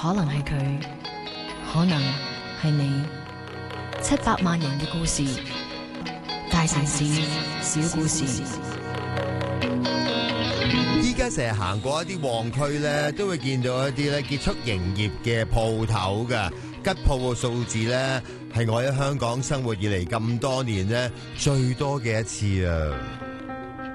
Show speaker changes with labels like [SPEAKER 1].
[SPEAKER 1] 可能係佢，可能係你。700萬人嘅故事，大城市小故事。
[SPEAKER 2] 依家成日行過一啲旺區咧，都會見到一啲咧結束營業嘅鋪頭噶，吉鋪嘅數字咧係我喺香港生活以嚟咁多年咧最多嘅一次啊！